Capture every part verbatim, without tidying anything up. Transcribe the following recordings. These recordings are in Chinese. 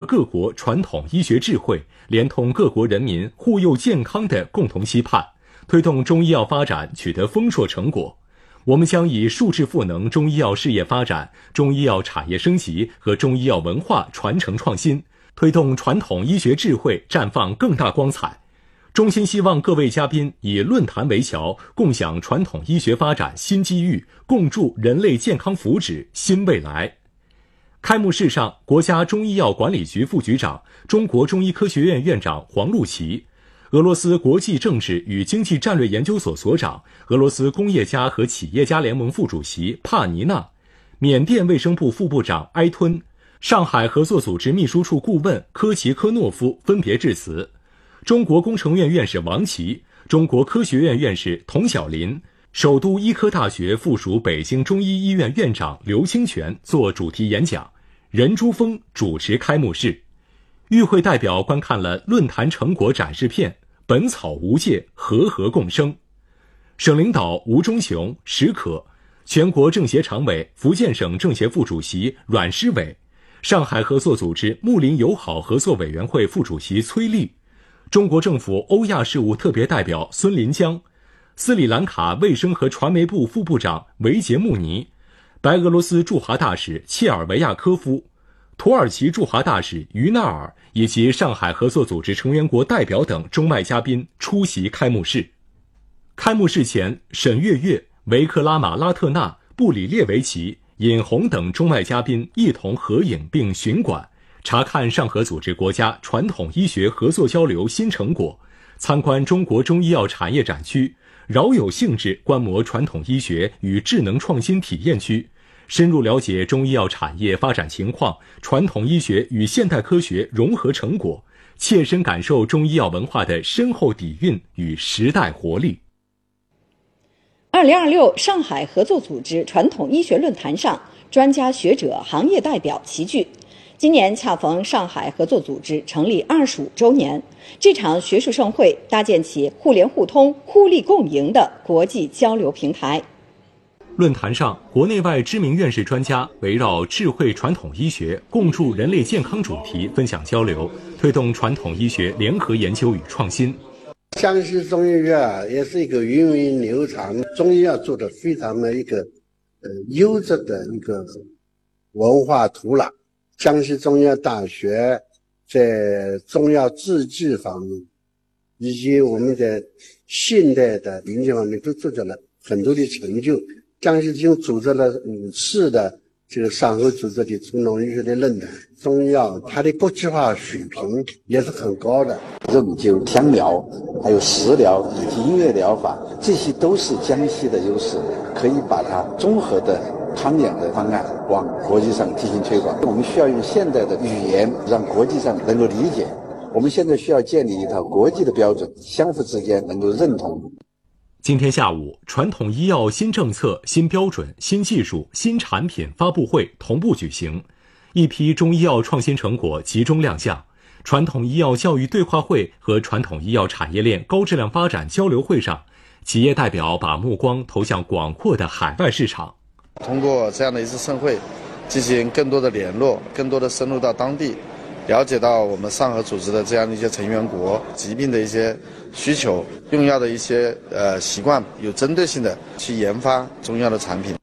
各国传统医学智慧，连通各国人民护佑健康的共同期盼，推动中医药发展取得丰硕成果。我们将以数智赋能中医药事业发展、中医药产业升级和中医药文化传承创新，推动传统医学智慧绽放更大光彩。衷心希望各位嘉宾以论坛为桥，共享传统医学发展新机遇，共筑人类健康福祉新未来。开幕式上，国家中医药管理局副局长、中国中医科学院院长黄路奇，俄罗斯国际政治与经济战略研究所所长、俄罗斯工业家和企业家联盟副主席帕尼娜，缅甸卫生部副部长埃吞，上海合作组织秘书处顾问科奇科诺夫分别致辞。中国工程院院士王琦、中国科学院院士童晓林、首都医科大学附属北京中医医院院长刘清泉作主题演讲，任珠峰主持开幕式。与会代表观看了论坛成果展示片《本草无界，和合共生》。省领导吴忠雄、石可，全国政协常委、福建省政协副主席阮诗伟，上海合作组织睦邻友好合作委员会副主席崔丽，中国政府欧亚事务特别代表孙林江，斯里兰卡卫生和传媒部副部长维杰穆尼，白俄罗斯驻华大使切尔维亚科夫，土耳其驻华大使于纳尔以及上海合作组织成员国代表等中外嘉宾出席开幕式。开幕式前，沈月月、维克拉马拉特纳、布里列维奇、尹红等中外嘉宾一同合影并巡馆，查看上合组织国家传统医学合作交流新成果，参观中国中医药产业展区，饶有兴致观摩传统医学与智能创新体验区，深入了解中医药产业发展情况、传统医学与现代科学融合成果，切身感受中医药文化的深厚底蕴与时代活力。 二零二六上海合作组织传统医学论坛上，专家学者、行业代表齐聚。今年恰逢上海合作组织成立二十五周年，这场学术盛会搭建起互联互通、互利共赢的国际交流平台。 论坛上，国内外知名院士专家围绕智慧传统医学，共筑人类健康主题分享交流，推动传统医学联合研究与创新。 江西中医院啊，也是一个源远流长，中医药做的非常的一个呃优质的一个文化土壤。江西中医药大学在中药制剂方面，以及我们的现代的临床方面都做到了很多的成就。江西已经组织了五次的这个上合组织的传统医学的论坛，中医药它的国际化水平也是很高的。 针灸、香疗，还有食疗以及音乐疗法，这些都是江西的优势，可以把它综合的康养的方案往国际上进行推广。我们需要用现代的语言让国际上能够理解，我们现在需要建立一套国际的标准，相互之间能够认同。 今天下午，传统医药新政策、新标准、新技术、新产品发布会同步举行，一批中医药创新成果集中亮相。传统医药教育对话会和传统医药产业链高质量发展交流会上，企业代表把目光投向广阔的海外市场。 通过这样的一次盛会，进行更多的联络，更多的深入到当地，了解到我们上合组织的这样的一些成员国疾病的一些需求、用药的一些呃习惯，有针对性的去研发中药的产品。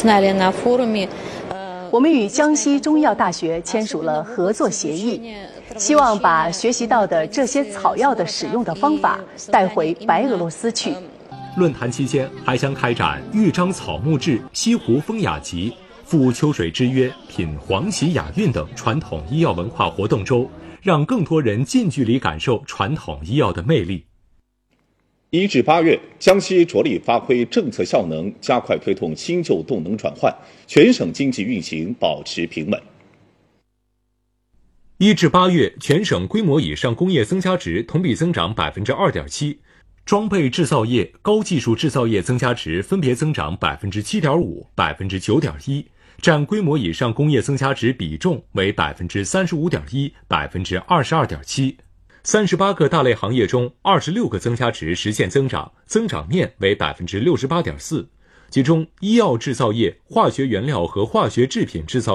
我们与江西中医药大学签署了合作协议，希望把学习到的这些草药的使用的方法带回白俄罗斯去。 论坛期间还将开展豫章草木志、西湖风雅集、赴秋水之约、品黄芪雅韵等传统医药文化活动周，让更多人近距离感受传统医药的魅力。 一至八月，江西着力发挥政策效能，加快推动新旧动能转换，全省经济运行保持平稳。 一至八月，全省规模以上工业增加值同比增长百分之二点七，装备制造业、高技术制造业增加值分别增长百分之七点五、百分之九点一，占规模以上工业增加值比重为百分之三十五点一、百分之二十二点七。三十八个大类行业中，二十六个增加值实现增长，增长面为百分之六十八点四。其中，医药制造业、化学原料和化学制品制造业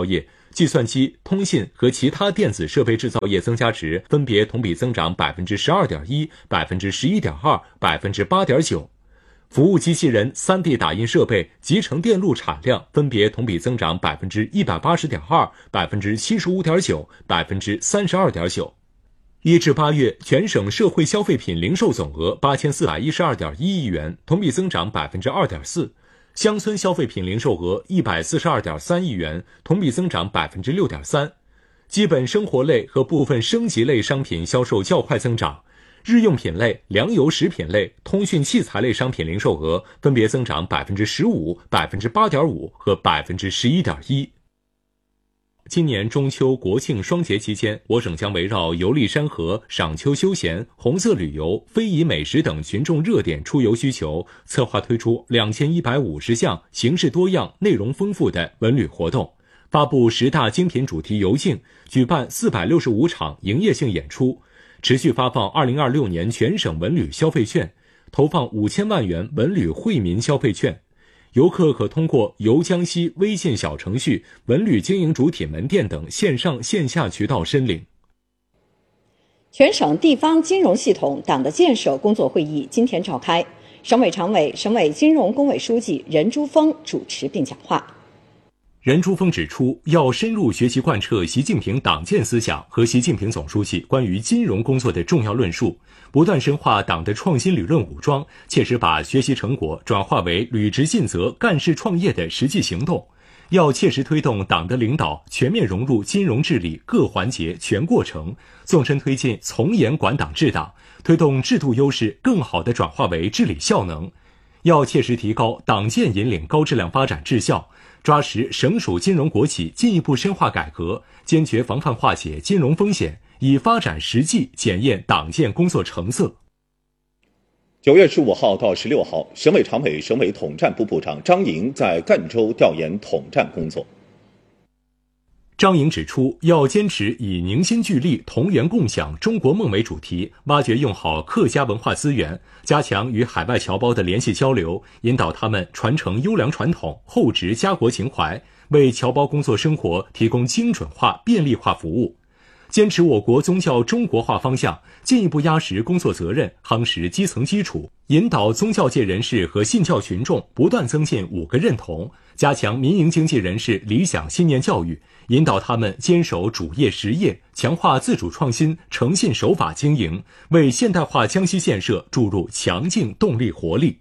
计算机、通信和其他电子设备制造业增加值分别同比增长 百分之十二点一、百分之十一点二、百分之八点九。服务机器人、三 D 打印设备、集成电路产量分别同比增长 百分之一百八十点二、百分之七十五点九、百分之三十二点九。一至八月，全省社会消费品零售总额八千四百一十二点一亿元，同比增长 百分之二点四。乡村消费品零售额一百四十二点三亿元，同比增长 百分之六点三。基本生活类和部分升级类商品销售较快增长。日用品类、粮油食品类、通讯器材类商品零售额分别增长 百分之十五、百分之八点五 和 百分之十一点一。今年中秋国庆双节期间，我省将围绕游历山河、赏秋休闲、红色旅游、非遗美食等群众热点出游需求，策划推出两千一百五十项形式多样、内容丰富的文旅活动，发布十大精品主题游径，举办四百六十五场营业性演出，持续发放二零二六年全省文旅消费券，投放五千万元文旅惠民消费券。游客可通过游江西微信小程序、文旅经营主体门店等线上线下渠道申领。 全省地方金融系统党的建设工作会议今天召开，省委常委、省委金融工委书记任珠峰主持并讲话。 任珠峰指出，要深入学习贯彻习近平党建思想和习近平总书记关于金融工作的重要论述，不断深化党的创新理论武装，切实把学习成果转化为履职尽责、干事创业的实际行动。要切实推动党的领导全面融入金融治理各环节全过程，纵深推进从严管党治党，推动制度优势更好地转化为治理效能。要切实提高党建引领高质量发展质效，抓实省属金融国企进一步深化改革，坚决防范化解金融风险，以发展实际检验党建工作成色。 九月十五号到十六号，省委常委、省委统战部部长张莹在赣州调研统战工作。 张莹指出，要坚持以凝心聚力、同源共享中国梦为主题，挖掘用好客家文化资源，加强与海外侨胞的联系交流，引导他们传承优良传统，厚植家国情怀，为侨胞工作生活提供精准化、便利化服务。坚持我国宗教中国化方向，进一步压实工作责任，夯实基层基础，引导宗教界人士和信教群众不断增进五个认同，加强民营经济人士理想信念教育，引导他们坚守主业实业，强化自主创新，诚信守法经营，为现代化江西建设注入强劲动力活力。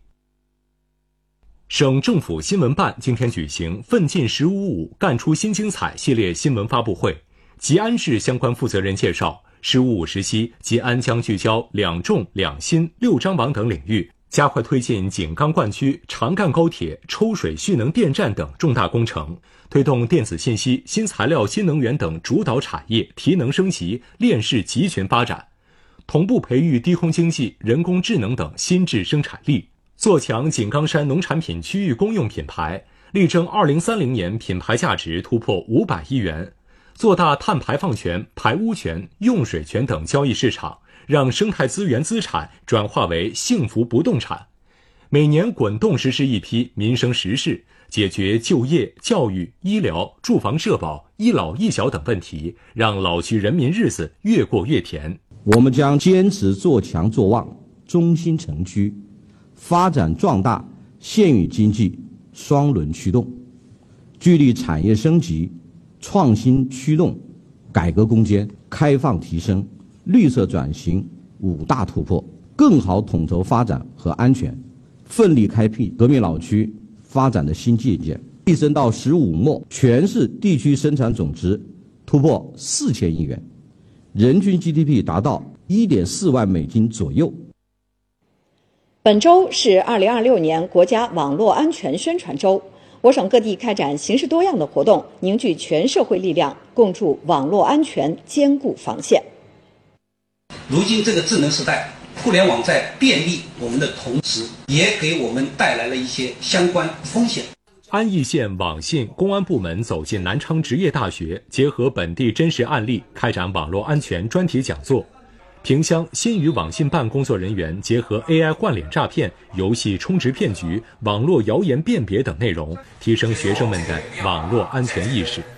省政府新闻办今天举行奋进十五五干出新精彩系列新闻发布会，吉安市相关负责人介绍，十五五时期，吉安将聚焦两重、两新、六张网等领域，加快推进井冈灌区、长干高铁、抽水蓄能电站等重大工程，推动电子信息、新材料、新能源等主导产业提能升级、链式集群发展，同步培育低空经济、人工智能等新质生产力，做强井冈山农产品区域公用品牌，力争二零三零年品牌价值突破五百亿元。做大碳排放权、排污权、用水权等交易市场，让生态资源资产转化为幸福不动产。每年滚动实施一批民生实事，解决就业、教育、医疗、住房社保、一老一小等问题，让老区人民日子越过越甜。 我们将坚持做强做旺中心城区，发展壮大县域经济双轮驱动，聚力产业升级、创新驱动、改革攻坚、开放提升、绿色转型五大突破，更好统筹发展和安全，奋力开辟革命老区发展的新界限。提升到十五末，全市地区生产总值突破四千亿元，人均 G D P 达到一点四万美金左右。 本周是二零二六年国家网络安全宣传周。我省各地开展形式多样的活动，凝聚全社会力量，共筑网络安全坚固防线。 如今这个智能时代，互联网在便利我们的同时，也给我们带来了一些相关风险。 安义县网信公安部门走进南昌职业大学，结合本地真实案例，开展网络安全专题讲座。萍乡新语网信办工作人员结合 A I 换脸诈骗、游戏充值骗局、网络谣言辨别等内容，提升学生们的网络安全意识。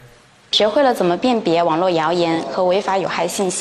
学会了怎么辨别网络谣言和违法有害信息。